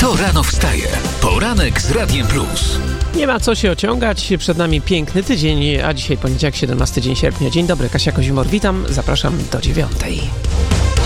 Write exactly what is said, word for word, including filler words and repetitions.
To rano wstaje. Poranek z Radiem Plus. Nie ma co się ociągać, przed nami piękny tydzień, a dzisiaj poniedziałek, siedemnasty dzień sierpnia. Dzień dobry, Kasia Kozimor, witam, zapraszam do dziewiątej.